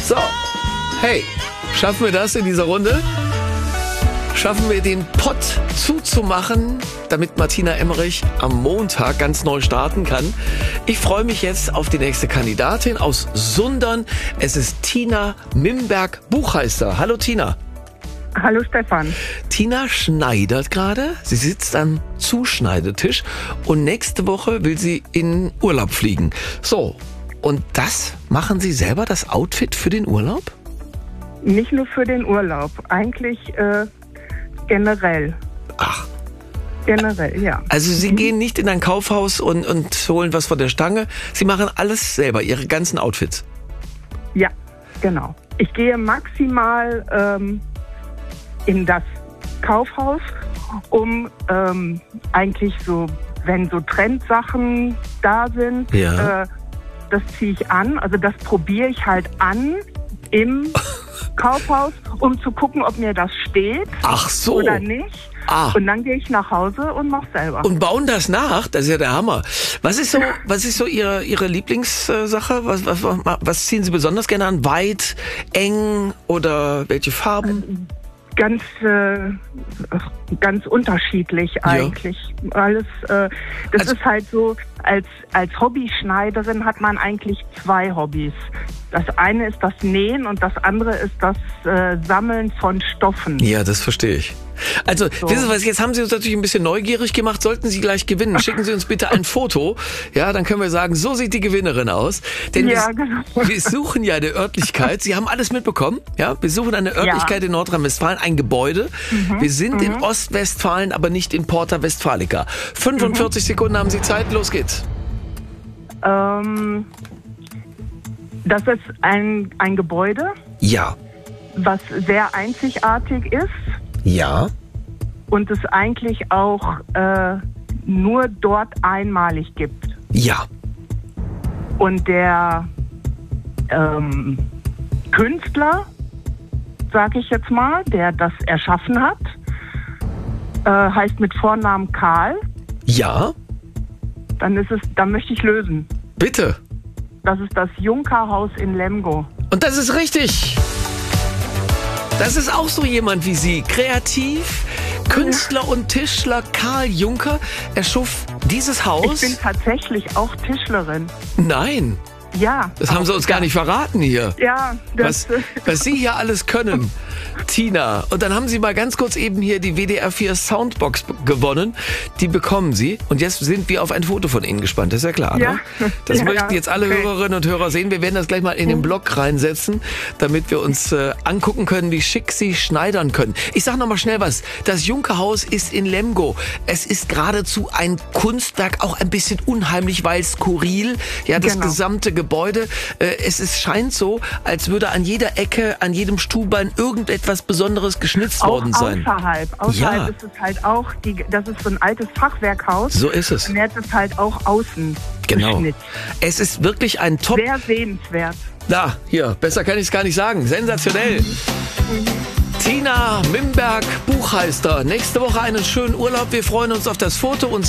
So, hey, schaffen wir das in dieser Runde? Schaffen wir den Pott zuzumachen, damit Martina Emmerich am Montag ganz neu starten kann? Ich freue mich jetzt auf die nächste Kandidatin aus Sundern. Es ist Tina Mimberg, Buchheister. Hallo Tina. Hallo Stefan. Tina schneidert gerade. Sie sitzt am Zuschneidetisch und nächste Woche will sie in Urlaub fliegen. So, und das machen Sie selber, das Outfit für den Urlaub? Nicht nur für den Urlaub, eigentlich generell. Ach. Generell, ja. Also Sie gehen nicht in ein Kaufhaus und holen was von der Stange. Sie machen alles selber, Ihre ganzen Outfits. Ja, genau. Ich gehe maximal in das Kaufhaus, um eigentlich so, wenn so Trendsachen da sind, Ja. das ziehe ich an. Also das probiere ich halt an im Kaufhaus, um zu gucken, ob mir das steht. Ach so. Oder nicht. Ah. Und dann gehe ich nach Hause und mache selber. Und bauen das nach? Das ist ja der Hammer. Was ist so Ihre Lieblingssache? Was ziehen Sie besonders gerne an? Weit, eng oder welche Farben? Ganz unterschiedlich eigentlich. Alles, das ist halt so, als Hobbyschneiderin hat man eigentlich zwei Hobbys. Das eine ist das Nähen und das andere ist das Sammeln von Stoffen. Ja, das verstehe ich. Also, wissen Sie was, jetzt haben Sie uns natürlich ein bisschen neugierig gemacht. Sollten Sie gleich gewinnen, schicken Sie uns bitte ein Foto. Ja, dann können wir sagen, so sieht die Gewinnerin aus. Denn Ja, genau. wir suchen ja eine Örtlichkeit. Sie haben alles mitbekommen. Ja, wir suchen eine Örtlichkeit in Nordrhein-Westfalen, ein Gebäude. Wir sind in Ostwestfalen, aber nicht in Porta Westfalica. 45 Sekunden haben Sie Zeit. Los geht's. Das ist ein Gebäude, Ja. was sehr einzigartig ist Ja. und es eigentlich auch nur dort einmalig gibt. Ja. Und der Künstler, sag ich jetzt mal, der das erschaffen hat, heißt mit Vornamen Karl. Ja. Dann möchte ich lösen. Bitte. Das ist das Junker-Haus in Lemgo. Und das ist richtig. Das ist auch so jemand wie Sie. Kreativ, Künstler und Tischler Karl Junker. Er schuf dieses Haus. Ich bin tatsächlich auch Tischlerin. Nein, Ja. das haben Sie uns gar nicht verraten hier. Ja, Was Sie hier alles können, Tina. Und dann haben Sie mal ganz kurz eben hier die WDR 4 Soundbox gewonnen. Die bekommen Sie. Und jetzt sind wir auf ein Foto von Ihnen gespannt. Das ist ja klar, Ja. ne? Das Ja, möchten jetzt alle okay. Hörerinnen und Hörer sehen. Wir werden das gleich mal in den Blog reinsetzen, damit wir uns angucken können, wie schick Sie schneidern können. Ich sage noch mal schnell was. Das Junkerhaus ist in Lemgo. Es ist geradezu ein Kunstwerk, auch ein bisschen unheimlich, weil skurril. Ja, das Genau. gesamte Gebäude. Scheint so, als würde an jeder Ecke, an jedem Stuhlbein irgendetwas Besonderes geschnitzt auch worden sein. außerhalb Ja. ist es halt auch, das ist so ein altes Fachwerkhaus. So ist es. Und jetzt ist halt auch außen Genau. geschnitzt. Es ist wirklich ein Top. Sehr sehenswert. Da, hier, besser kann ich es gar nicht sagen. Sensationell. Tina Mimberg, Buchheister. Nächste Woche einen schönen Urlaub. Wir freuen uns auf das Foto und